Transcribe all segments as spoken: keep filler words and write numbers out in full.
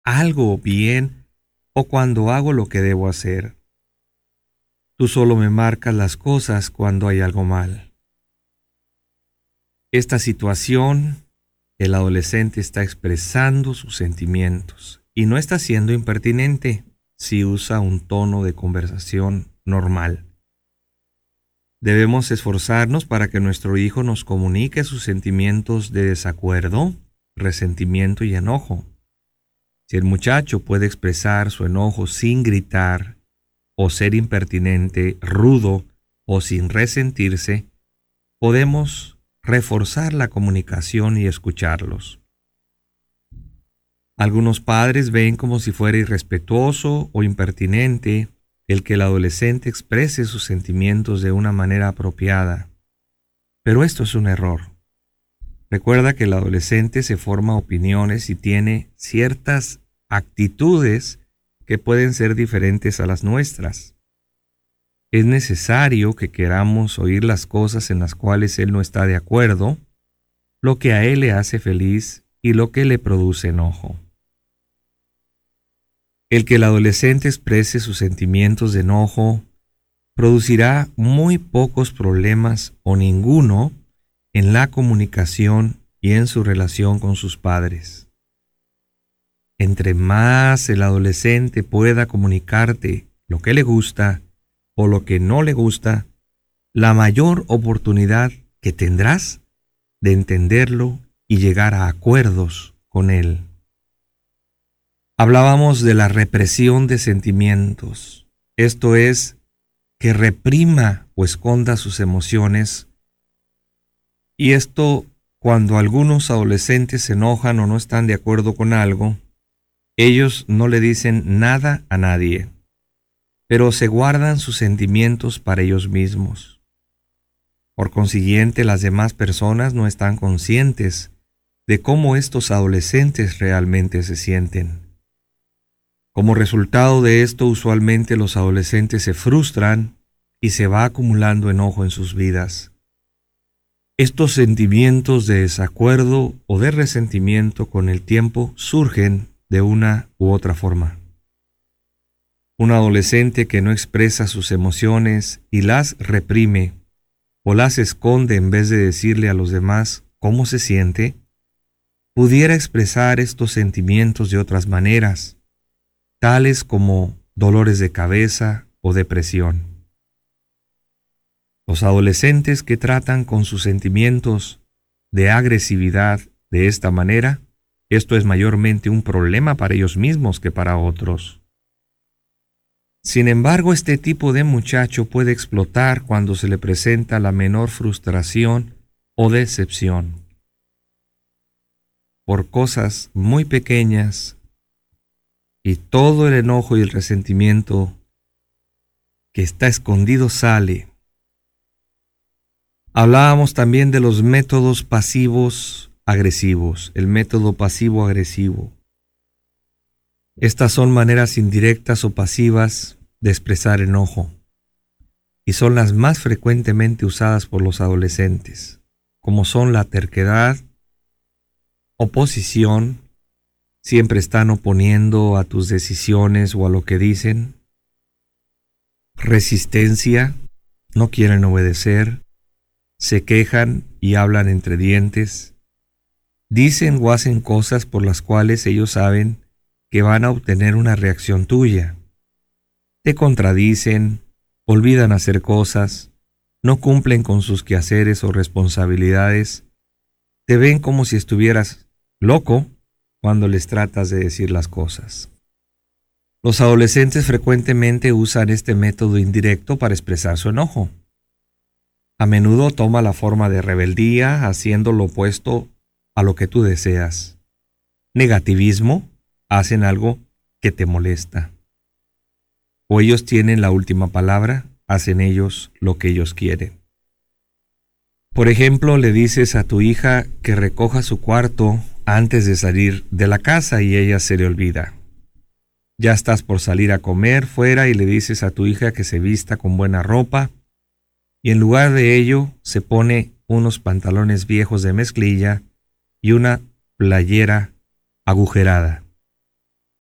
algo bien o cuando hago lo que debo hacer. Tú solo me marcas las cosas cuando hay algo mal. Esta situación, el adolescente está expresando sus sentimientos y no está siendo impertinente si usa un tono de conversación normal. Debemos esforzarnos para que nuestro hijo nos comunique sus sentimientos de desacuerdo, resentimiento y enojo. Si el muchacho puede expresar su enojo sin gritar o ser impertinente, rudo o sin resentirse, podemos reforzar la comunicación y escucharlos. Algunos padres ven como si fuera irrespetuoso o impertinente el que el adolescente exprese sus sentimientos de una manera apropiada. Pero esto es un error. Recuerda que el adolescente se forma opiniones y tiene ciertas actitudes que pueden ser diferentes a las nuestras. Es necesario que queramos oír las cosas en las cuales él no está de acuerdo, lo que a él le hace feliz y lo que le produce enojo. El que el adolescente exprese sus sentimientos de enojo producirá muy pocos problemas o ninguno en la comunicación y en su relación con sus padres. Entre más el adolescente pueda comunicarte lo que le gusta o lo que no le gusta, la mayor oportunidad que tendrás de entenderlo y llegar a acuerdos con él. Hablábamos de la represión de sentimientos, esto es, que reprima o esconda sus emociones, y esto cuando algunos adolescentes se enojan o no están de acuerdo con algo, ellos no le dicen nada a nadie, pero se guardan sus sentimientos para ellos mismos. Por consiguiente, las demás personas no están conscientes de cómo estos adolescentes realmente se sienten. Como resultado de esto, usualmente los adolescentes se frustran y se va acumulando enojo en sus vidas. Estos sentimientos de desacuerdo o de resentimiento con el tiempo surgen de una u otra forma. Un adolescente que no expresa sus emociones y las reprime o las esconde en vez de decirle a los demás cómo se siente, pudiera expresar estos sentimientos de otras maneras, tales como dolores de cabeza o depresión. Los adolescentes que tratan con sus sentimientos de agresividad de esta manera, esto es mayormente un problema para ellos mismos que para otros. Sin embargo, este tipo de muchacho puede explotar cuando se le presenta la menor frustración o decepción. Por cosas muy pequeñas, y todo el enojo y el resentimiento que está escondido sale. Hablábamos también de los métodos pasivos agresivos, el método pasivo agresivo. Estas son maneras indirectas o pasivas de expresar enojo y son las más frecuentemente usadas por los adolescentes, como son la terquedad, oposición, siempre están oponiendo a tus decisiones o a lo que dicen, resistencia, no quieren obedecer, se quejan y hablan entre dientes, dicen o hacen cosas por las cuales ellos saben que van a obtener una reacción tuya. Te contradicen, olvidan hacer cosas, no cumplen con sus quehaceres o responsabilidades, te ven como si estuvieras loco cuando les tratas de decir las cosas. Los adolescentes frecuentemente usan este método indirecto para expresar su enojo. A menudo toma la forma de rebeldía, haciendo lo opuesto a lo que tú deseas. Negativismo, hacen algo que te molesta. O ellos tienen la última palabra, hacen ellos lo que ellos quieren. Por ejemplo, le dices a tu hija que recoja su cuarto antes de salir de la casa y ella se le olvida. Ya estás por salir a comer fuera y le dices a tu hija que se vista con buena ropa y en lugar de ello se pone unos pantalones viejos de mezclilla y una playera agujerada.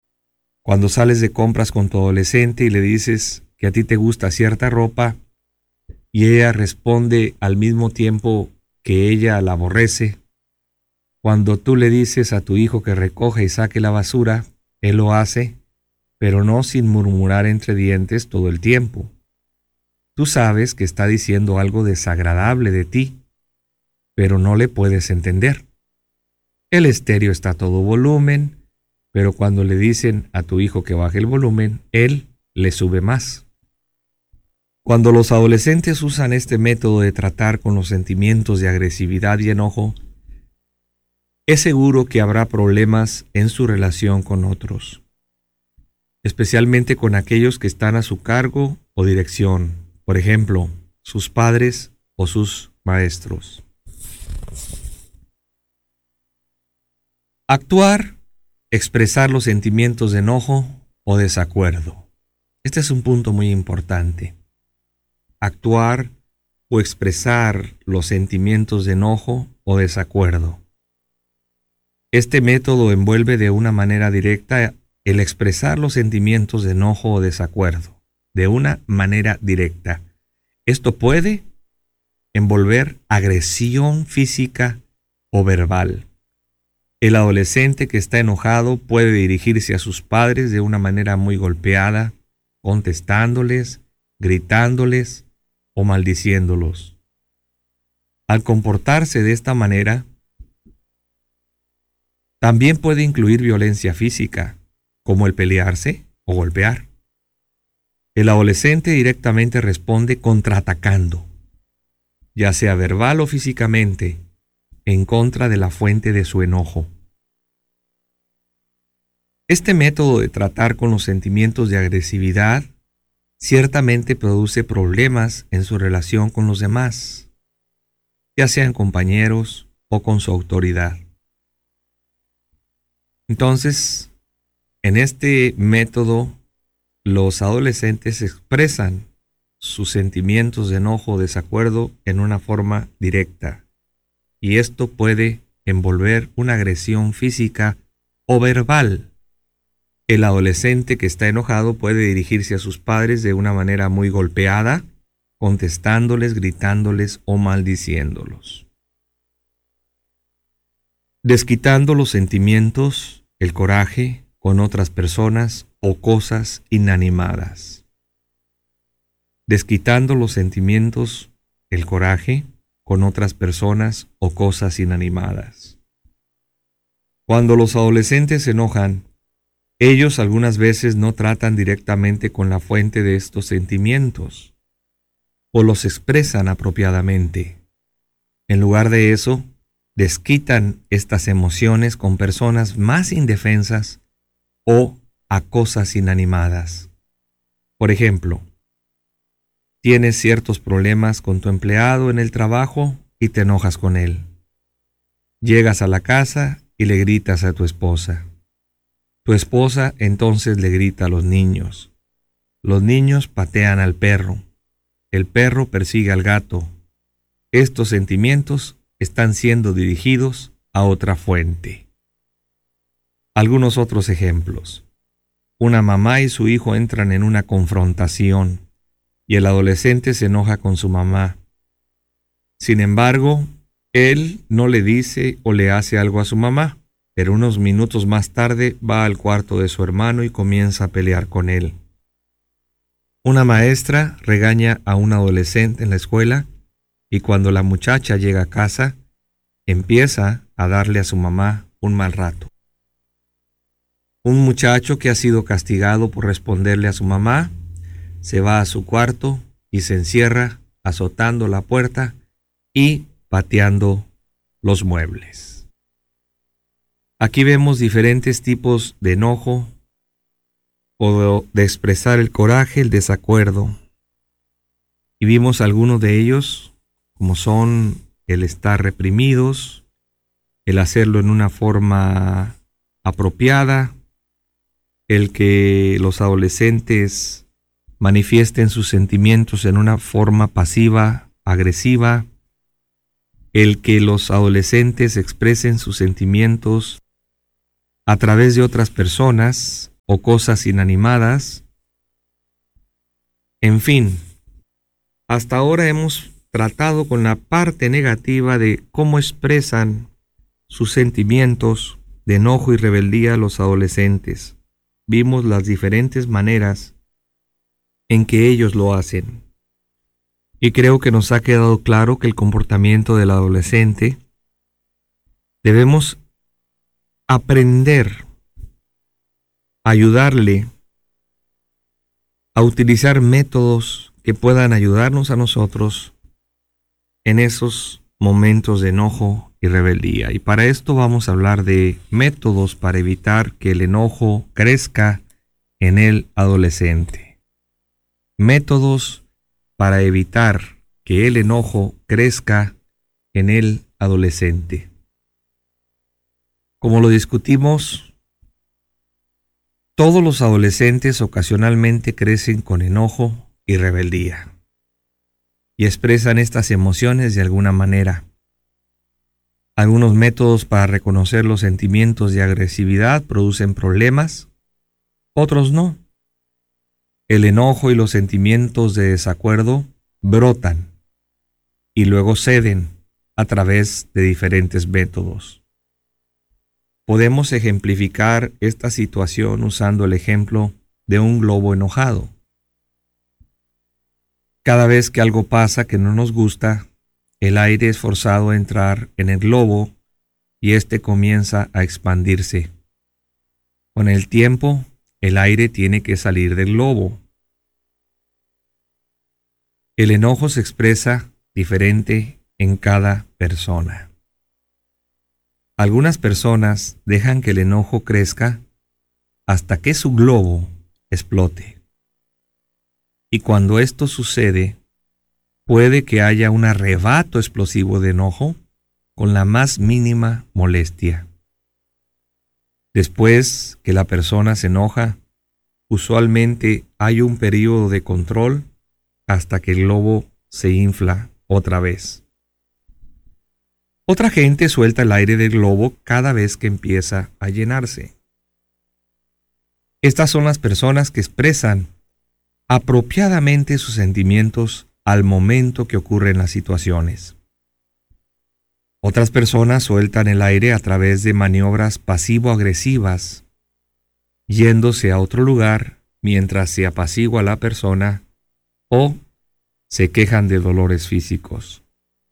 Cuando sales de compras con tu adolescente y le dices que a ti te gusta cierta ropa y ella responde al mismo tiempo que ella la aborrece. Cuando tú le dices a tu hijo que recoja y saque la basura, él lo hace, pero no sin murmurar entre dientes todo el tiempo. Tú sabes que está diciendo algo desagradable de ti, pero no le puedes entender. El estéreo está a todo volumen, pero cuando le dicen a tu hijo que baje el volumen, él le sube más. Cuando los adolescentes usan este método de tratar con los sentimientos de agresividad y enojo, es seguro que habrá problemas en su relación con otros, especialmente con aquellos que están a su cargo o dirección, por ejemplo, sus padres o sus maestros. Actuar, expresar los sentimientos de enojo o desacuerdo. Este es un punto muy importante. Actuar o expresar los sentimientos de enojo o desacuerdo. Este método envuelve de una manera directa el expresar los sentimientos de enojo o desacuerdo, de una manera directa. Esto puede envolver agresión física o verbal. El adolescente que está enojado puede dirigirse a sus padres de una manera muy golpeada, contestándoles, gritándoles o maldiciéndolos. Al comportarse de esta manera, también puede incluir violencia física, como el pelearse o golpear. El adolescente directamente responde contraatacando, ya sea verbal o físicamente, en contra de la fuente de su enojo. Este método de tratar con los sentimientos de agresividad ciertamente produce problemas en su relación con los demás, ya sean compañeros o con su autoridad. Entonces, en este método, los adolescentes expresan sus sentimientos de enojo o desacuerdo en una forma directa, y esto puede envolver una agresión física o verbal. El adolescente que está enojado puede dirigirse a sus padres de una manera muy golpeada, contestándoles, gritándoles o maldiciéndolos. Desquitando los sentimientos, el coraje, con otras personas o cosas inanimadas. Desquitando los sentimientos, el coraje, con otras personas o cosas inanimadas. Cuando los adolescentes se enojan, ellos algunas veces no tratan directamente con la fuente de estos sentimientos o los expresan apropiadamente. En lugar de eso, desquitan estas emociones con personas más indefensas o a cosas inanimadas. Por ejemplo, tienes ciertos problemas con tu empleado en el trabajo y te enojas con él. Llegas a la casa y le gritas a tu esposa. Tu esposa entonces le grita a los niños. Los niños patean al perro. El perro persigue al gato. Estos sentimientos están siendo dirigidos a otra fuente. Algunos otros ejemplos. Una mamá y su hijo entran en una confrontación y el adolescente se enoja con su mamá. Sin embargo, él no le dice o le hace algo a su mamá, pero unos minutos más tarde va al cuarto de su hermano y comienza a pelear con él. Una maestra regaña a un adolescente en la escuela y cuando la muchacha llega a casa, empieza a darle a su mamá un mal rato. Un muchacho que ha sido castigado por responderle a su mamá, se va a su cuarto y se encierra azotando la puerta y pateando los muebles. Aquí vemos diferentes tipos de enojo o de expresar el coraje, el desacuerdo. Y vimos algunos de ellos, como son el estar reprimidos, el hacerlo en una forma apropiada, el que los adolescentes manifiesten sus sentimientos en una forma pasiva, agresiva, el que los adolescentes expresen sus sentimientos a través de otras personas o cosas inanimadas. En fin, hasta ahora hemos tratado con la parte negativa de cómo expresan sus sentimientos de enojo y rebeldía los adolescentes. Vimos las diferentes maneras en que ellos lo hacen. Y creo que nos ha quedado claro que el comportamiento del adolescente debemos aprender a ayudarle a utilizar métodos que puedan ayudarnos a nosotros en esos momentos de enojo y rebeldía. Y para esto vamos a hablar de métodos para evitar que el enojo crezca en el adolescente. Métodos para evitar que el enojo crezca en el adolescente. Como lo discutimos, todos los adolescentes ocasionalmente crecen con enojo y rebeldía y expresan estas emociones de alguna manera. Algunos métodos para reconocer los sentimientos de agresividad producen problemas, otros no. El enojo y los sentimientos de desacuerdo brotan y luego ceden a través de diferentes métodos. Podemos ejemplificar esta situación usando el ejemplo de un globo enojado. Cada vez que algo pasa que no nos gusta, el aire es forzado a entrar en el globo y éste comienza a expandirse. Con el tiempo, el aire tiene que salir del globo. El enojo se expresa diferente en cada persona. Algunas personas dejan que el enojo crezca hasta que su globo explote. Y cuando esto sucede, puede que haya un arrebato explosivo de enojo con la más mínima molestia. Después que la persona se enoja, usualmente hay un periodo de control hasta que el globo se infla otra vez. Otra gente suelta el aire del globo cada vez que empieza a llenarse. Estas son las personas que expresan apropiadamente sus sentimientos al momento que ocurren las situaciones. Otras personas sueltan el aire a través de maniobras pasivo-agresivas, yéndose a otro lugar mientras se apacigua la persona o se quejan de dolores físicos.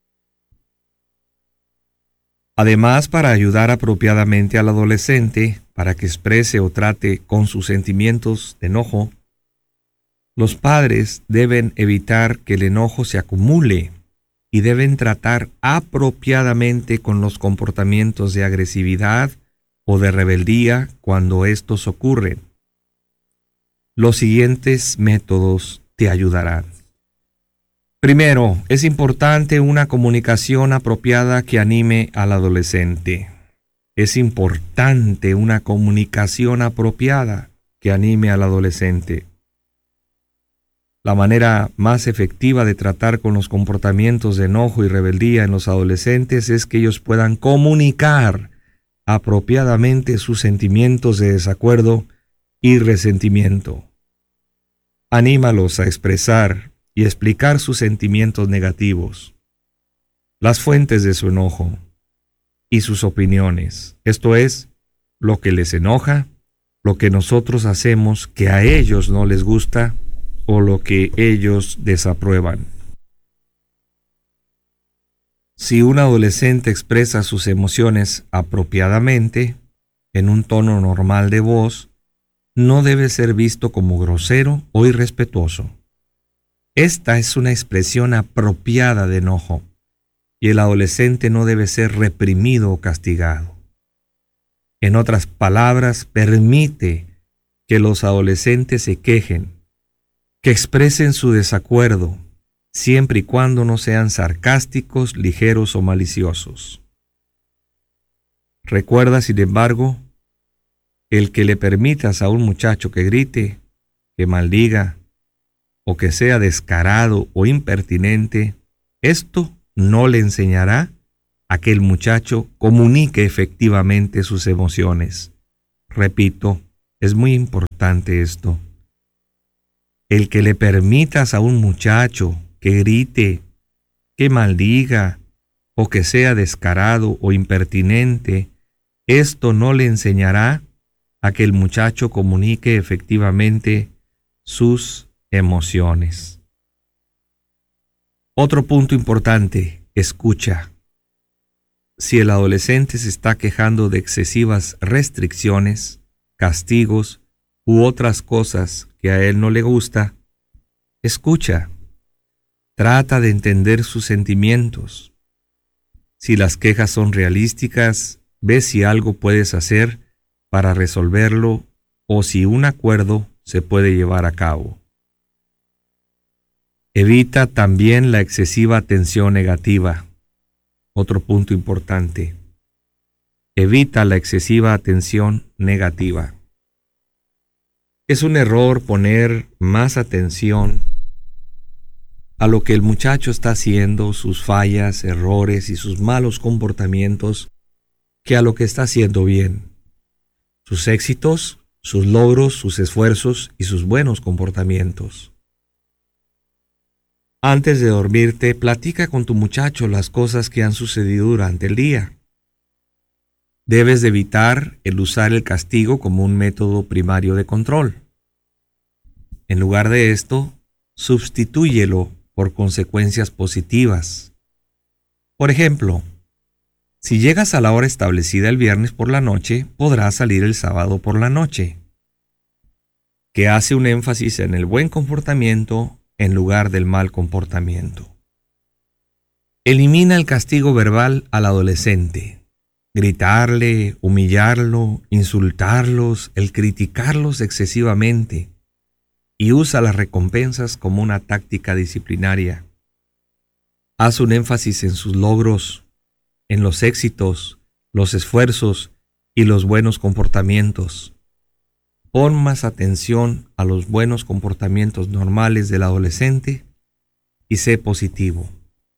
Además, para ayudar apropiadamente al adolescente para que exprese o trate con sus sentimientos de enojo, los padres deben evitar que el enojo se acumule y deben tratar apropiadamente con los comportamientos de agresividad o de rebeldía cuando estos ocurren. Los siguientes métodos te ayudarán. Primero, es importante una comunicación apropiada que anime al adolescente. Es importante una comunicación apropiada que anime al adolescente. La manera más efectiva de tratar con los comportamientos de enojo y rebeldía en los adolescentes es que ellos puedan comunicar apropiadamente sus sentimientos de desacuerdo y resentimiento. Anímalos a expresar y explicar sus sentimientos negativos, las fuentes de su enojo y sus opiniones, esto es, lo que les enoja, lo que nosotros hacemos que a ellos no les gusta o lo que ellos desaprueban. Si un adolescente expresa sus emociones apropiadamente, en un tono normal de voz, no debe ser visto como grosero o irrespetuoso. Esta es una expresión apropiada de enojo, y el adolescente no debe ser reprimido o castigado. En otras palabras, permite que los adolescentes se quejen, que expresen su desacuerdo, siempre y cuando no sean sarcásticos, ligeros o maliciosos. Recuerda, sin embargo, el que le permitas a un muchacho que grite, que maldiga, o que sea descarado o impertinente, esto no le enseñará a que el muchacho comunique efectivamente sus emociones. Repito, Es muy importante esto. El que le permitas a un muchacho que grite, que maldiga, o que sea descarado o impertinente, esto no le enseñará a que el muchacho comunique efectivamente sus emociones. Otro punto importante, escucha. Si el adolescente se está quejando de excesivas restricciones, castigos u otras cosas que a él no le gusta, escucha. Trata de entender sus sentimientos. Si las quejas son realísticas, ve si algo puedes hacer para resolverlo o si un acuerdo se puede llevar a cabo. Evita también la excesiva atención negativa. Otro punto importante. Evita la excesiva atención negativa. Es un error poner más atención a lo que el muchacho está haciendo, sus fallas, errores y sus malos comportamientos, que a lo que está haciendo bien. Sus éxitos, sus logros, sus esfuerzos y sus buenos comportamientos. Antes de dormirte, platica con tu muchacho las cosas que han sucedido durante el día. Debes de evitar el usar el castigo como un método primario de control. En lugar de esto, sustitúyelo por consecuencias positivas. Por ejemplo, si llegas a la hora establecida el viernes por la noche, podrás salir el sábado por la noche, que hace un énfasis en el buen comportamiento en lugar del mal comportamiento. Elimina el castigo verbal al adolescente. Gritarle, humillarlo, insultarlos, el criticarlos excesivamente, y usa las recompensas como una táctica disciplinaria. Haz un énfasis en sus logros, en los éxitos, los esfuerzos y los buenos comportamientos. Pon más atención a los buenos comportamientos normales del adolescente y sé positivo.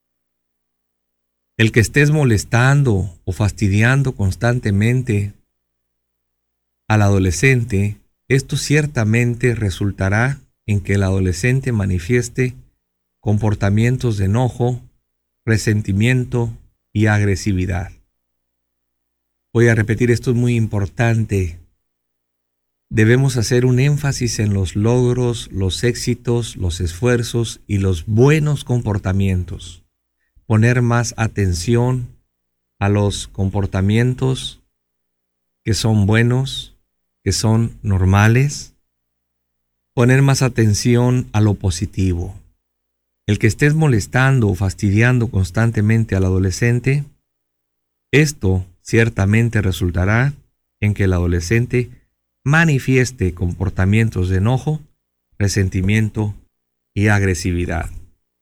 El que estés molestando o fastidiando constantemente al adolescente, esto ciertamente resultará en que el adolescente manifieste comportamientos de enojo, resentimiento y agresividad. Voy a repetir, esto es muy importante. Debemos hacer un énfasis en los logros, los éxitos, los esfuerzos y los buenos comportamientos. Poner más atención a los comportamientos que son buenos, que son normales. Poner más atención a lo positivo. El que estés molestando o fastidiando constantemente al adolescente, esto ciertamente resultará en que el adolescente manifieste comportamientos de enojo, resentimiento y agresividad.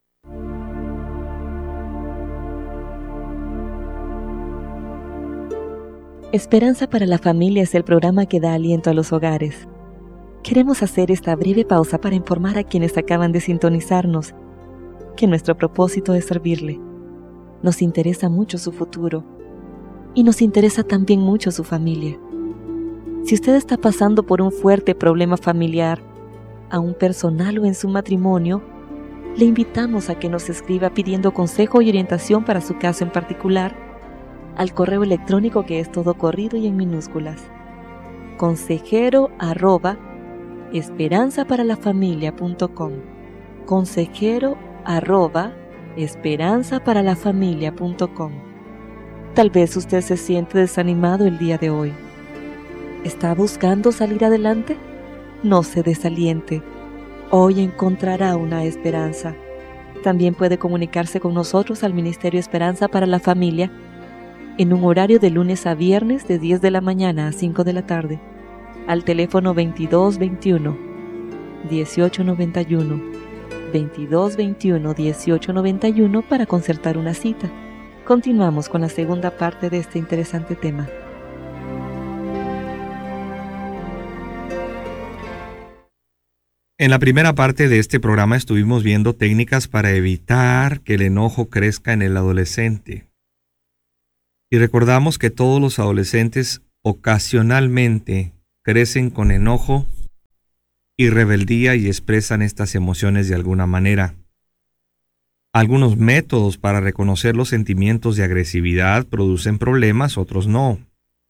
Esperanza para la Familia es el programa que da aliento a los hogares. Queremos hacer esta breve pausa para informar a quienes acaban de sintonizarnos que nuestro propósito es servirle. Nos interesa mucho su futuro y nos interesa también mucho su familia. Si usted está pasando por un fuerte problema familiar, aún personal o en su matrimonio, le invitamos a que nos escriba pidiendo consejo y orientación para su caso en particular al correo electrónico que es todo corrido y en minúsculas. consejero arroba esperanza para la familia punto com. consejero arroba esperanza para la familia punto com. Tal vez usted se siente desanimado el día de hoy. ¿Está buscando salir adelante? No se desaliente. Hoy encontrará una esperanza. También puede comunicarse con nosotros al Ministerio Esperanza para la Familia en un horario de lunes a viernes de diez de la mañana a cinco de la tarde, al teléfono veintidós veintiuno, dieciocho noventa y uno, veintidós veintiuno, dieciocho noventa y uno para concertar una cita. Continuamos con la segunda parte de este interesante tema. En la primera parte de este programa estuvimos viendo técnicas para evitar que el enojo crezca en el adolescente. Y recordamos que todos los adolescentes ocasionalmente crecen con enojo y rebeldía y expresan estas emociones de alguna manera. Algunos métodos para reconocer los sentimientos de agresividad producen problemas, otros no.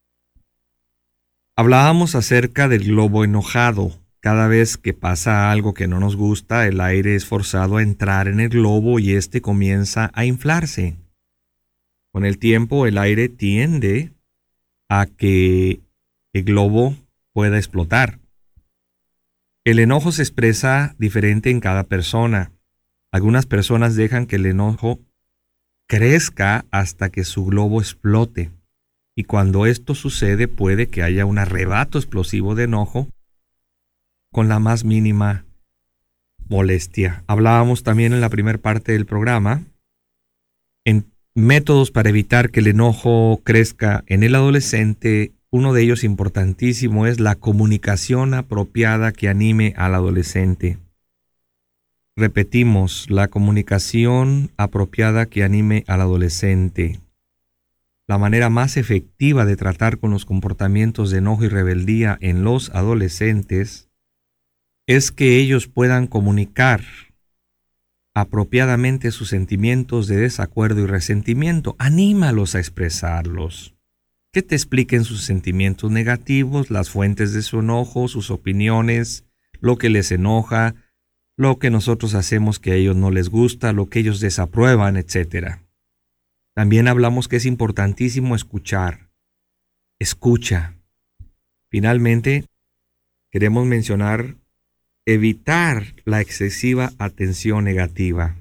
Hablábamos acerca del globo enojado. Cada vez que pasa algo que no nos gusta, el aire es forzado a entrar en el globo y éste comienza a inflarse. Con el tiempo, el aire tiende a que el globo pueda explotar. El enojo se expresa diferente en cada persona. Algunas personas dejan que el enojo crezca hasta que su globo explote. Y cuando esto sucede, puede que haya un arrebato explosivo de enojo con la más mínima molestia. Hablábamos también en la primera parte del programa en métodos para evitar que el enojo crezca en el adolescente. Uno de ellos importantísimo es la comunicación apropiada que anime al adolescente. Repetimos, la comunicación apropiada que anime al adolescente. La manera más efectiva de tratar con los comportamientos de enojo y rebeldía en los adolescentes es que ellos puedan comunicar apropiadamente sus sentimientos de desacuerdo y resentimiento. Anímalos a expresarlos. Que te expliquen sus sentimientos negativos, las fuentes de su enojo, sus opiniones, lo que les enoja, lo que nosotros hacemos que a ellos no les gusta, lo que ellos desaprueban, etcétera. También hablamos que es importantísimo escuchar. Escucha. Finalmente, queremos mencionar evitar la excesiva atención negativa.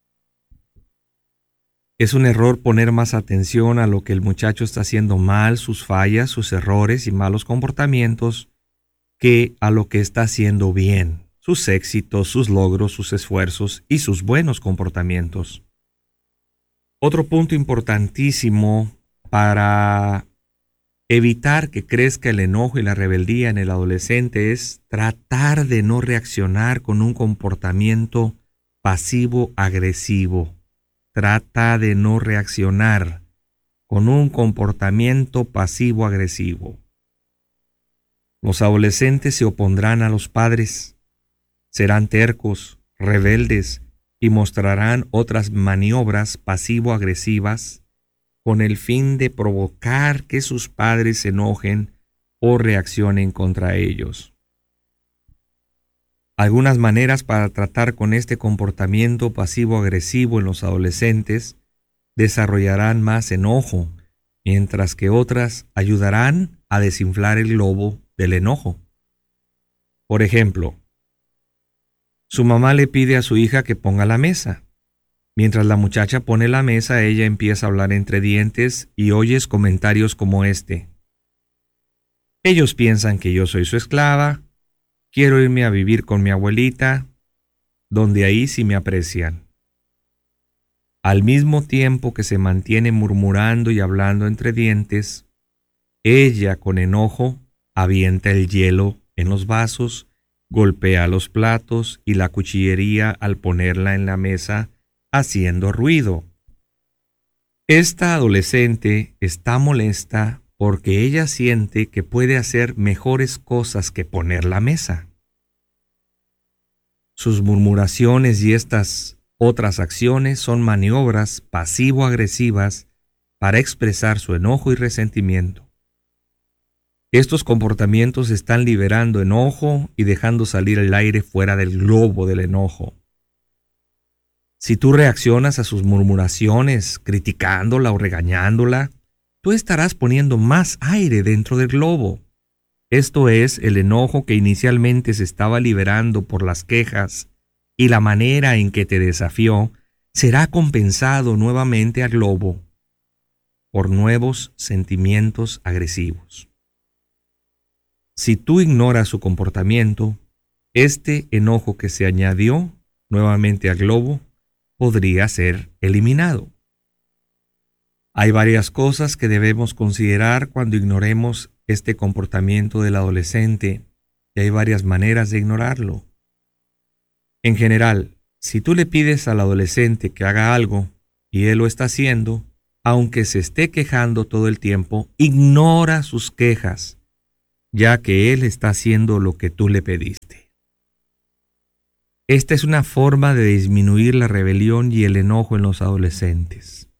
Es un error poner más atención a lo que el muchacho está haciendo mal, sus fallas, sus errores y malos comportamientos, que a lo que está haciendo bien, sus éxitos, sus logros, sus esfuerzos y sus buenos comportamientos. Otro punto importantísimo para evitar que crezca el enojo y la rebeldía en el adolescente es tratar de no reaccionar con un comportamiento pasivo-agresivo. Trata de no reaccionar con un comportamiento pasivo-agresivo. Los adolescentes se opondrán a los padres, serán tercos, rebeldes y mostrarán otras maniobras pasivo-agresivas con el fin de provocar que sus padres se enojen o reaccionen contra ellos. Algunas maneras para tratar con este comportamiento pasivo-agresivo en los adolescentes desarrollarán más enojo, mientras que otras ayudarán a desinflar el globo del enojo. Por ejemplo, su mamá le pide a su hija que ponga la mesa. Mientras la muchacha pone la mesa, ella empieza a hablar entre dientes y oyes comentarios como este. Ellos piensan que yo soy su esclava. Quiero irme a vivir con mi abuelita, donde ahí sí me aprecian. Al mismo tiempo que se mantiene murmurando y hablando entre dientes, ella con enojo avienta el hielo en los vasos, golpea los platos y la cuchillería al ponerla en la mesa, haciendo ruido. Esta adolescente está molesta porque ella siente que puede hacer mejores cosas que poner la mesa. Sus murmuraciones y estas otras acciones son maniobras pasivo-agresivas para expresar su enojo y resentimiento. Estos comportamientos están liberando enojo y dejando salir el aire fuera del globo del enojo. Si tú reaccionas a sus murmuraciones, criticándola o regañándola, tú estarás poniendo más aire dentro del globo. Esto es, el enojo que inicialmente se estaba liberando por las quejas y la manera en que te desafió, será compensado nuevamente al globo por nuevos sentimientos agresivos. Si tú ignoras su comportamiento, este enojo que se añadió nuevamente al globo podría ser eliminado. Hay varias cosas que debemos considerar cuando ignoremos este comportamiento del adolescente, y hay varias maneras de ignorarlo. En general, si tú le pides al adolescente que haga algo y él lo está haciendo, aunque se esté quejando todo el tiempo, ignora sus quejas. ya que él está haciendo lo que tú le pediste. Esta es una forma de disminuir la rebelión y el enojo en los adolescentes.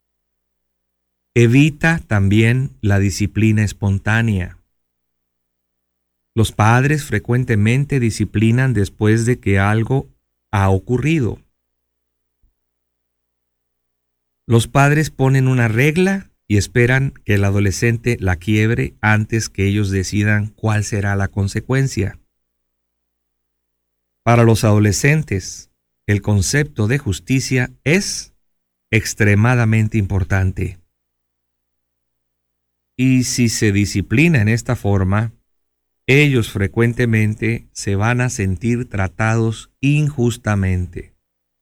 Evita también la disciplina espontánea. Los padres frecuentemente disciplinan después de que algo ha ocurrido. Los padres ponen una regla y esperan que el adolescente la quiebre antes que ellos decidan cuál será la consecuencia. Para los adolescentes, el concepto de justicia es extremadamente importante. Y si se disciplina en esta forma, ellos frecuentemente se van a sentir tratados injustamente.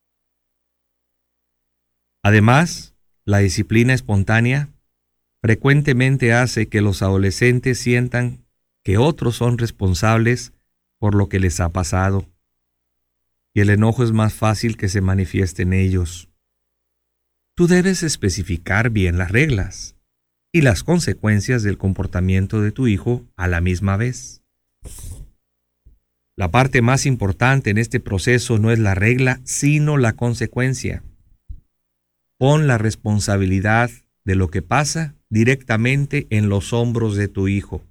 Además, la disciplina espontánea frecuentemente hace que los adolescentes sientan que otros son responsables por lo que les ha pasado, y el enojo es más fácil que se manifieste en ellos. Tú debes especificar bien las reglas y las consecuencias del comportamiento de tu hijo a la misma vez. La parte más importante en este proceso no es la regla, sino la consecuencia. Pon la responsabilidad de lo que pasa directamente en los hombros de tu hijo.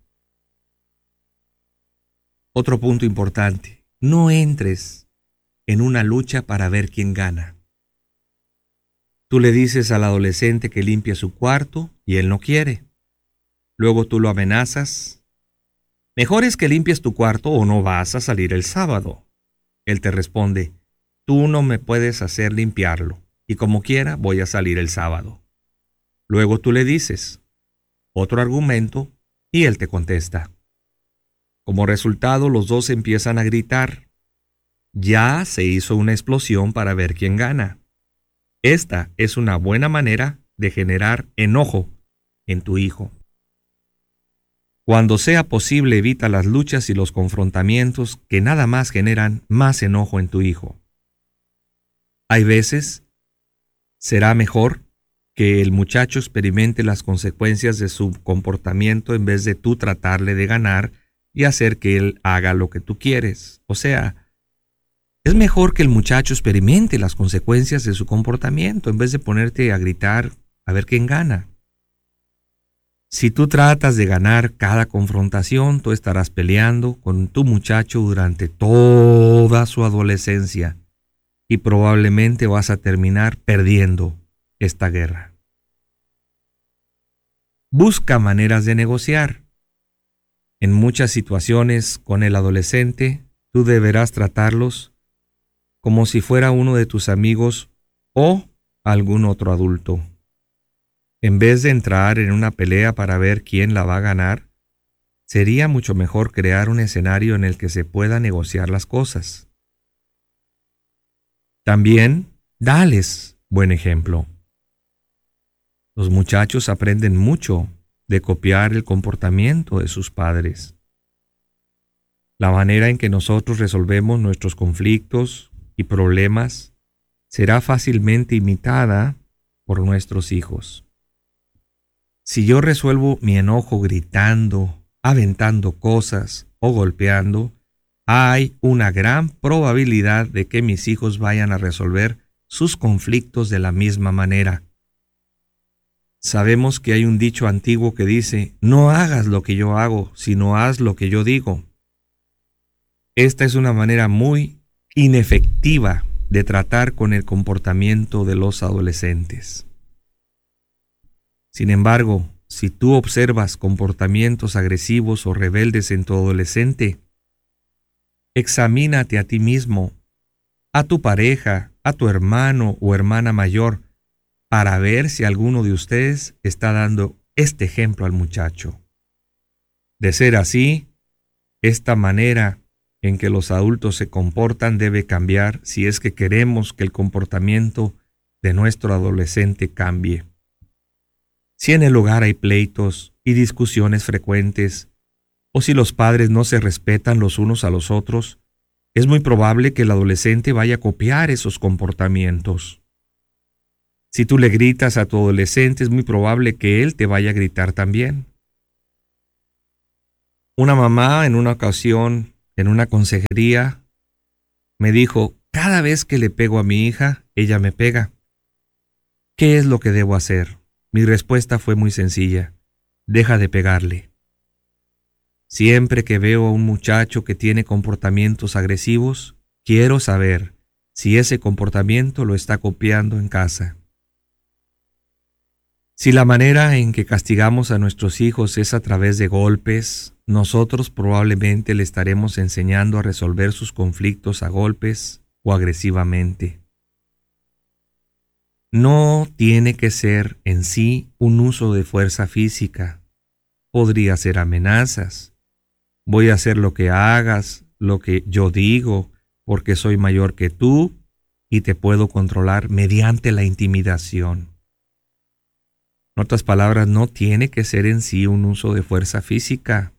Otro punto importante, no entres en una lucha para ver quién gana. Tú le dices al adolescente que limpie su cuarto y él no quiere. Luego tú lo amenazas. Mejor es que limpies tu cuarto o no vas a salir el sábado. Él te responde, tú no me puedes hacer limpiarlo y como quiera voy a salir el sábado. Luego tú le dices otro argumento y él te contesta. Como resultado, los dos empiezan a gritar. Ya se hizo una explosión para ver quién gana. Esta es una buena manera de generar enojo en tu hijo. Cuando sea posible, evita las luchas y los confrontamientos que nada más generan más enojo en tu hijo. Hay veces, será mejor que el muchacho experimente las consecuencias de su comportamiento en vez de tú tratarle de ganar y hacer que él haga lo que tú quieres. O sea, es mejor que el muchacho experimente las consecuencias de su comportamiento en vez de ponerte a gritar a ver quién gana. Si tú tratas de ganar cada confrontación, tú estarás peleando con tu muchacho durante toda su adolescencia y probablemente vas a terminar perdiendo esta guerra. Busca maneras de negociar. En muchas situaciones con el adolescente, tú deberás tratarlos como si fuera uno de tus amigos o algún otro adulto. En vez de entrar en una pelea para ver quién la va a ganar, sería mucho mejor crear un escenario en el que se pueda negociar las cosas. También, dales buen ejemplo. Los muchachos aprenden mucho de copiar el comportamiento de sus padres. La manera en que nosotros resolvemos nuestros conflictos y problemas será fácilmente imitada por nuestros hijos. Si yo resuelvo mi enojo gritando, aventando cosas o golpeando, hay una gran probabilidad de que mis hijos vayan a resolver sus conflictos de la misma manera. Sabemos que hay un dicho antiguo que dice, no hagas lo que yo hago, sino haz lo que yo digo. Esta es una manera muy inefectiva de tratar con el comportamiento de los adolescentes. Sin embargo, si tú observas comportamientos agresivos o rebeldes en tu adolescente, examínate a ti mismo, a tu pareja, a tu hermano o hermana mayor, para ver si alguno de ustedes está dando este ejemplo al muchacho. De ser así, esta manera en que los adultos se comportan debe cambiar si es que queremos que el comportamiento de nuestro adolescente cambie. Si en el hogar hay pleitos y discusiones frecuentes, o si los padres no se respetan los unos a los otros, es muy probable que el adolescente vaya a copiar esos comportamientos. Si tú le gritas a tu adolescente, es muy probable que él te vaya a gritar también. Una mamá en una ocasión, en una consejería, me dijo, cada vez que le pego a mi hija, ella me pega. ¿Qué es lo que debo hacer? Mi respuesta fue muy sencilla. Deja de pegarle. Siempre que veo a un muchacho que tiene comportamientos agresivos, quiero saber si ese comportamiento lo está copiando en casa. Si la manera en que castigamos a nuestros hijos es a través de golpes, nosotros probablemente le estaremos enseñando a resolver sus conflictos a golpes o agresivamente. No tiene que ser en sí un uso de fuerza física. Podría ser amenazas. Voy a hacer lo que hagas, lo que yo digo, porque soy mayor que tú y te puedo controlar mediante la intimidación. En otras palabras, no tiene que ser en sí un uso de fuerza física.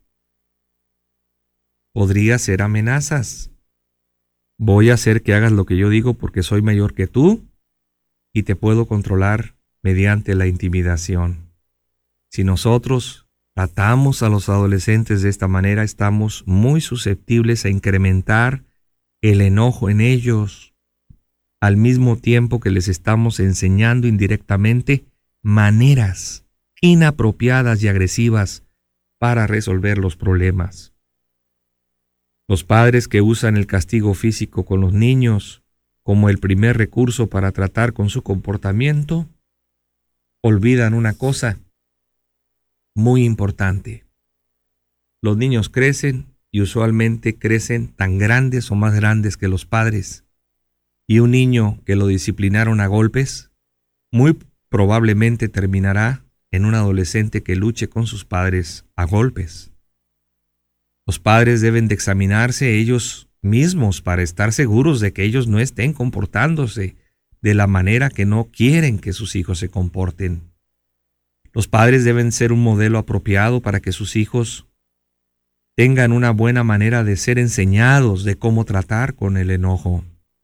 Podría ser amenazas. Voy a hacer que hagas lo que yo digo porque soy mayor que tú y te puedo controlar mediante la intimidación. Si nosotros tratamos a los adolescentes de esta manera, estamos muy susceptibles a incrementar el enojo en ellos, al mismo tiempo que les estamos enseñando indirectamente maneras inapropiadas y agresivas para resolver los problemas. Los padres que usan el castigo físico con los niños como el primer recurso para tratar con su comportamiento, olvidan una cosa muy importante. Los niños crecen y usualmente crecen tan grandes o más grandes que los padres. Y un niño que lo disciplinaron a golpes, muy probablemente terminará en un adolescente que luche con sus padres a golpes. Los padres deben de examinarse ellos mismos para estar seguros de que ellos no estén comportándose de la manera que no quieren que sus hijos se comporten. Los padres deben ser un modelo apropiado para que sus hijos tengan una buena manera de ser enseñados de cómo tratar con el enojo.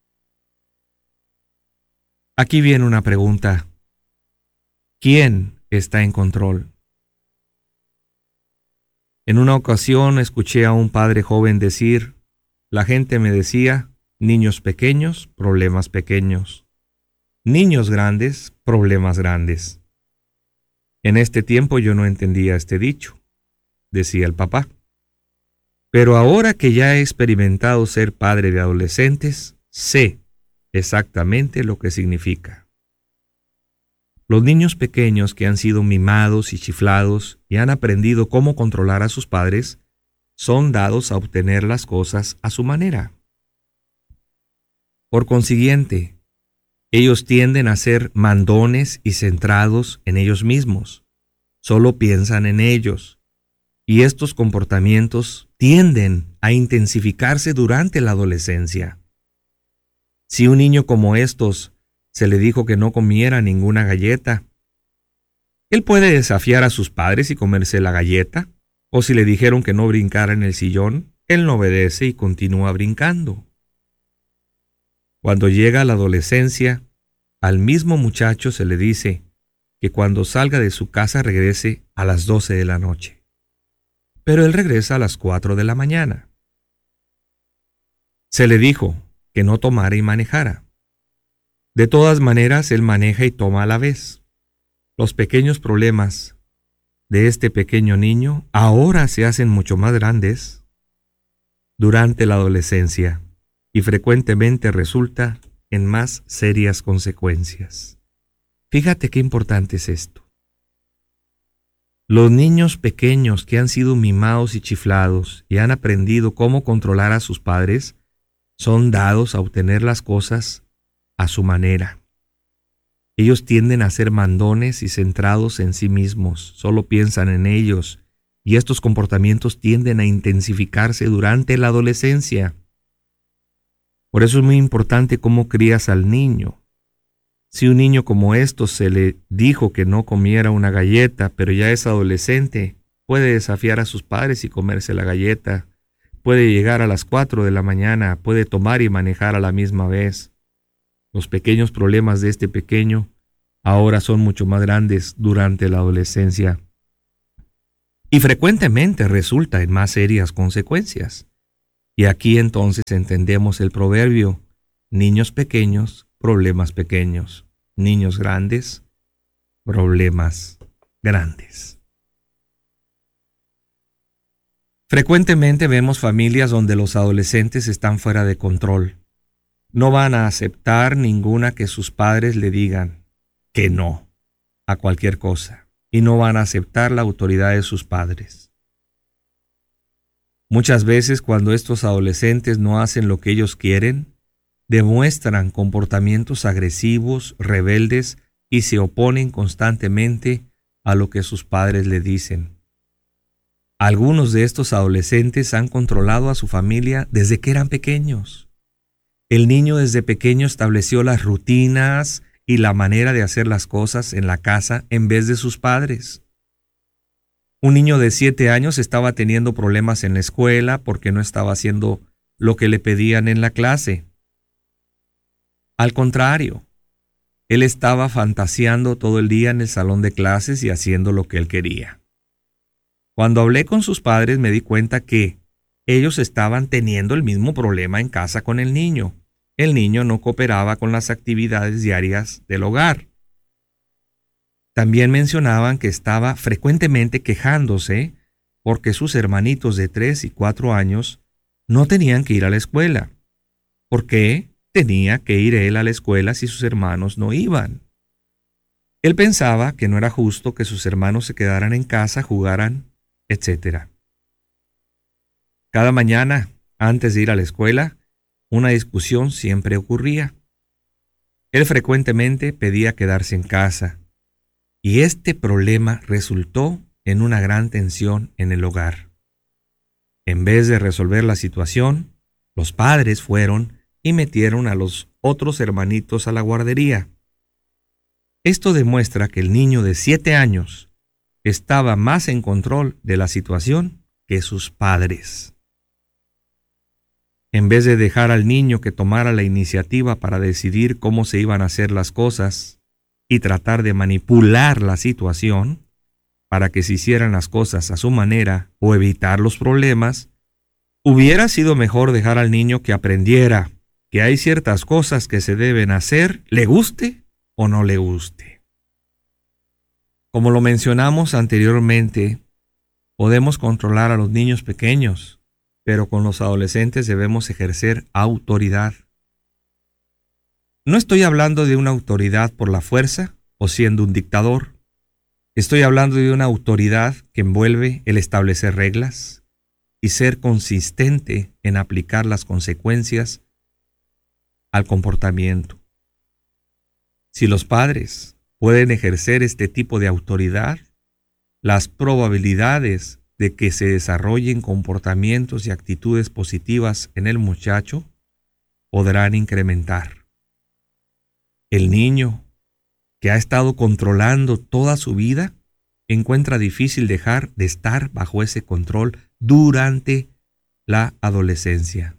Aquí viene una pregunta. ¿Quién está en control? En una ocasión escuché a un padre joven decir, la gente me decía, niños pequeños, problemas pequeños. Niños grandes, problemas grandes. En este tiempo yo no entendía este dicho, decía el papá. Pero ahora que ya he experimentado ser padre de adolescentes, sé exactamente lo que significa. Los niños pequeños que han sido mimados y chiflados y han aprendido cómo controlar a sus padres, son dados a obtener las cosas a su manera. Por consiguiente, ellos tienden a ser mandones y centrados en ellos mismos. Solo piensan en ellos. Y estos comportamientos tienden a intensificarse durante la adolescencia. Si un niño como estos se le dijo que no comiera ninguna galleta, él puede desafiar a sus padres y comerse la galleta, o si le dijeron que no brincara en el sillón, él no obedece y continúa brincando. Cuando llega a la adolescencia, al mismo muchacho se le dice que cuando salga de su casa regrese a las doce de la noche. Pero él regresa a las cuatro de la mañana. Se le dijo que no tomara y manejara. De todas maneras, él maneja y toma a la vez. Los pequeños problemas de este pequeño niño ahora se hacen mucho más grandes durante la adolescencia y frecuentemente resulta en más serias consecuencias. Fíjate qué importante es esto. Los niños pequeños que han sido mimados y chiflados y han aprendido cómo controlar a sus padres son dados a obtener las cosas a su manera. Ellos tienden a ser mandones y centrados en sí mismos, solo piensan en ellos, y estos comportamientos tienden a intensificarse durante la adolescencia. Por eso es muy importante cómo crías al niño. Si un niño como estos se le dijo que no comiera una galleta, pero ya es adolescente, puede desafiar a sus padres y comerse la galleta. Puede llegar a las cuatro de la mañana, puede tomar y manejar a la misma vez. Los pequeños problemas de este pequeño ahora son mucho más grandes durante la adolescencia. y frecuentemente resulta en más serias consecuencias. Y aquí entonces entendemos el proverbio: niños pequeños, problemas pequeños; niños grandes, problemas grandes. Frecuentemente vemos familias donde los adolescentes están fuera de control. No van a aceptar ninguna que sus padres le digan que no a cualquier cosa, y no van a aceptar la autoridad de sus padres. Muchas veces, cuando estos adolescentes no hacen lo que ellos quieren, demuestran comportamientos agresivos, rebeldes, y se oponen constantemente a lo que sus padres le dicen. Algunos de estos adolescentes han controlado a su familia desde que eran pequeños. El niño desde pequeño estableció las rutinas y la manera de hacer las cosas en la casa en vez de sus padres. Un niño de siete años estaba teniendo problemas en la escuela porque no estaba haciendo lo que le pedían en la clase. Al contrario, él estaba fantaseando todo el día en el salón de clases y haciendo lo que él quería. Cuando hablé con sus padres me di cuenta que ellos estaban teniendo el mismo problema en casa con el niño. El niño no cooperaba con las actividades diarias del hogar. También mencionaban que estaba frecuentemente quejándose porque sus hermanitos de tres y cuatro años no tenían que ir a la escuela. ¿Por qué tenía que ir él a la escuela si sus hermanos no iban? Él pensaba que no era justo que sus hermanos se quedaran en casa, jugaran, etcétera. Cada mañana, antes de ir a la escuela, una discusión siempre ocurría. Él frecuentemente pedía quedarse en casa, y este problema resultó en una gran tensión en el hogar. En vez de resolver la situación, los padres fueron y metieron a los otros hermanitos a la guardería. Esto demuestra que el niño de siete años estaba más en control de la situación que sus padres. En vez de dejar al niño que tomara la iniciativa para decidir cómo se iban a hacer las cosas y tratar de manipular la situación para que se hicieran las cosas a su manera o evitar los problemas, hubiera sido mejor dejar al niño que aprendiera que hay ciertas cosas que se deben hacer, le guste o no le guste. Como lo mencionamos anteriormente, podemos controlar a los niños pequeños, pero con los adolescentes debemos ejercer autoridad. No estoy hablando de una autoridad por la fuerza o siendo un dictador. Estoy hablando de una autoridad que envuelve el establecer reglas y ser consistente en aplicar las consecuencias al comportamiento. Si los padres pueden ejercer este tipo de autoridad, las probabilidades de que se desarrollen comportamientos y actitudes positivas en el muchacho podrán incrementar. El niño que ha estado controlando toda su vida encuentra difícil dejar de estar bajo ese control durante la adolescencia.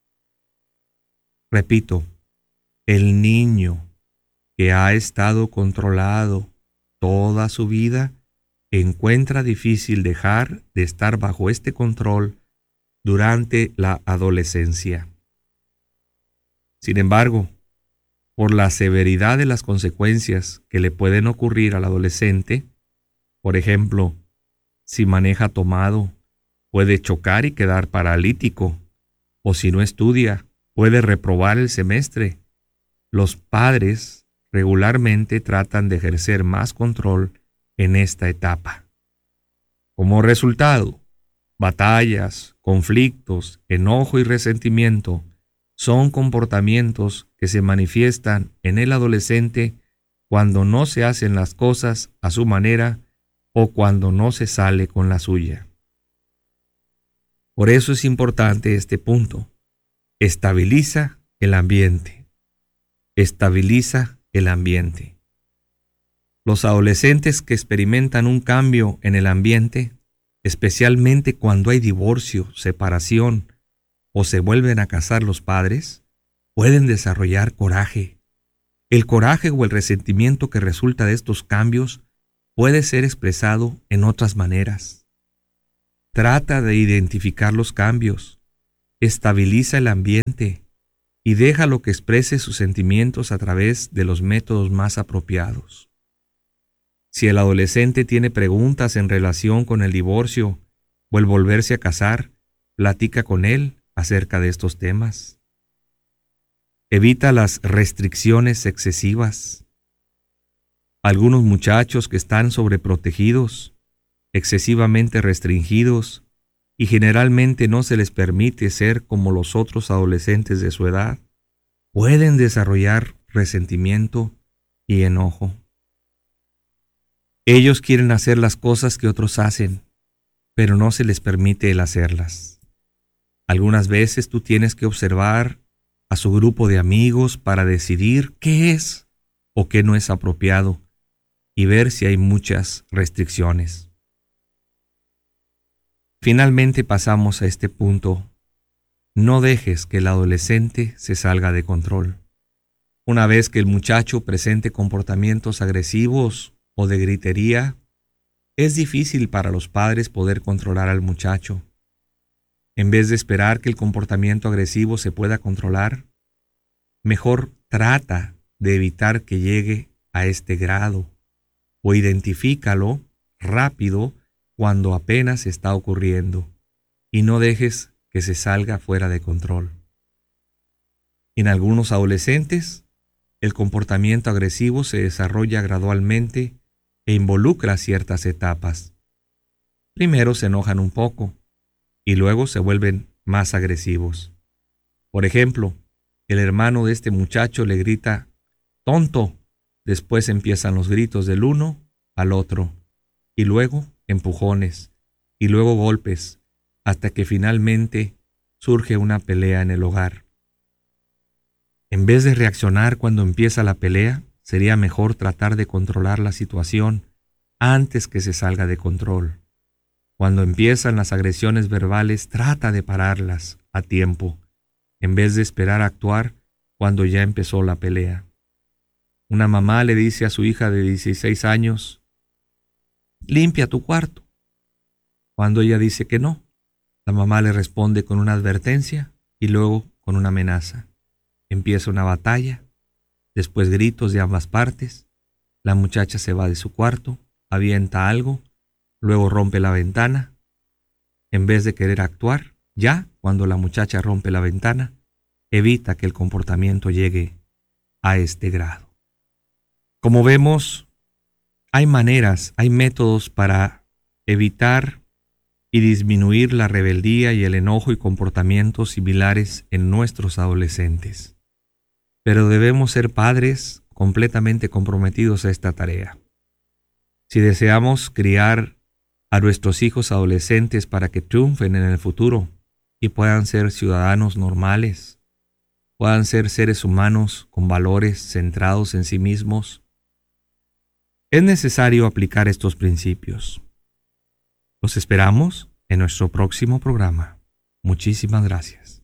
Repito, el niño que ha estado controlado toda su vida encuentra difícil dejar de estar bajo este control durante la adolescencia. Sin embargo, por la severidad de las consecuencias que le pueden ocurrir al adolescente, por ejemplo, si maneja tomado, puede chocar y quedar paralítico, o si no estudia, puede reprobar el semestre. Los padres regularmente tratan de ejercer más control en esta etapa. Como resultado, batallas, conflictos, enojo y resentimiento son comportamientos que se manifiestan en el adolescente cuando no se hacen las cosas a su manera o cuando no se sale con la suya. Por eso es importante este punto. Estabiliza el ambiente. Estabiliza el ambiente. Los adolescentes que experimentan un cambio en el ambiente, especialmente cuando hay divorcio, separación o se vuelven a casar los padres, pueden desarrollar coraje. El coraje o el resentimiento que resulta de estos cambios puede ser expresado en otras maneras. Trata de identificar los cambios, estabiliza el ambiente y déjalo que exprese sus sentimientos a través de los métodos más apropiados. Si el adolescente tiene preguntas en relación con el divorcio o el volverse a casar, platica con él acerca de estos temas. Evita las restricciones excesivas. Algunos muchachos que están sobreprotegidos, excesivamente restringidos, y generalmente no se les permite ser como los otros adolescentes de su edad, pueden desarrollar resentimiento y enojo. Ellos quieren hacer las cosas que otros hacen, pero no se les permite el hacerlas. Algunas veces tú tienes que observar a su grupo de amigos para decidir qué es o qué no es apropiado y ver si hay muchas restricciones. Finalmente pasamos a este punto. No dejes que el adolescente se salga de control. Una vez que el muchacho presente comportamientos agresivos o de gritería, es difícil para los padres poder controlar al muchacho. En vez de esperar que el comportamiento agresivo se pueda controlar, mejor trata de evitar que llegue a este grado o identifícalo rápido cuando apenas está ocurriendo y no dejes que se salga fuera de control. En algunos adolescentes, el comportamiento agresivo se desarrolla gradualmente e involucra ciertas etapas. Primero se enojan un poco y luego se vuelven más agresivos. Por ejemplo, el hermano de este muchacho le grita tonto, después empiezan los gritos del uno al otro y luego empujones y luego golpes hasta que finalmente surge una pelea en el hogar. En vez de reaccionar cuando empieza la pelea, sería mejor tratar de controlar la situación antes que se salga de control. Cuando empiezan las agresiones verbales, trata de pararlas a tiempo, en vez de esperar a actuar cuando ya empezó la pelea. Una mamá le dice a su hija de dieciséis años, limpia tu cuarto. Cuando ella dice que no, la mamá le responde con una advertencia y luego con una amenaza. Empieza una batalla, después gritos de ambas partes, la muchacha se va de su cuarto, avienta algo, luego rompe la ventana. En vez de querer actuar, ya cuando la muchacha rompe la ventana, evita que el comportamiento llegue a este grado. Como vemos, hay maneras, hay métodos para evitar y disminuir la rebeldía y el enojo y comportamientos similares en nuestros adolescentes. Pero debemos ser padres completamente comprometidos a esta tarea. Si deseamos criar a nuestros hijos adolescentes para que triunfen en el futuro y puedan ser ciudadanos normales, puedan ser seres humanos con valores centrados en sí mismos, es necesario aplicar estos principios. Los esperamos en nuestro próximo programa. Muchísimas gracias.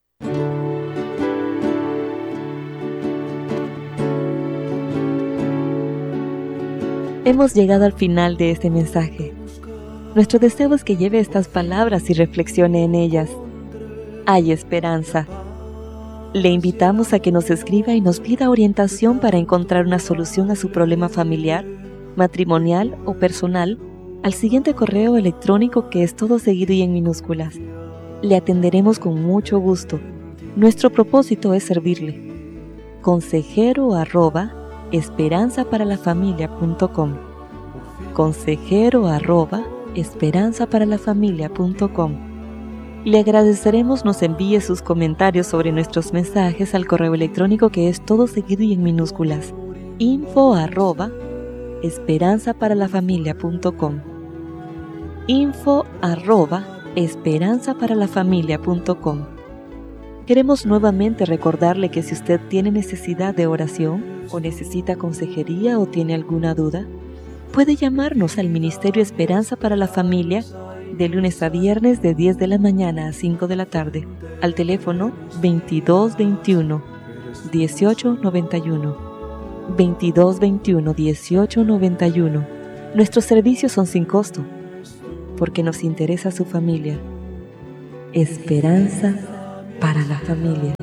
Hemos llegado al final de este mensaje. Nuestro deseo es que lleve estas palabras y reflexione en ellas. Hay esperanza. Le invitamos a que nos escriba y nos pida orientación para encontrar una solución a su problema familiar, matrimonial o personal al siguiente correo electrónico que es todo seguido y en minúsculas. Le atenderemos con mucho gusto. Nuestro propósito es servirle. Consejero arroba esperanzaparalafamilia.com Consejero arroba esperanzaparalafamilia.com Le agradeceremos nos envíe sus comentarios sobre nuestros mensajes al correo electrónico que es todo seguido y en minúsculas. info arroba esperanzaparalafamilia.com info arroba esperanzaparalafamilia.com Queremos nuevamente recordarle que si usted tiene necesidad de oración o necesita consejería o tiene alguna duda, puede llamarnos al Ministerio Esperanza para la Familia de lunes a viernes de diez de la mañana a cinco de la tarde al teléfono veintidós veintiuno, dieciocho noventa y uno. veintidós veintiuno, dieciocho noventa y uno. Nuestros servicios son sin costo. porque nos interesa su familia. Esperanza para la familia.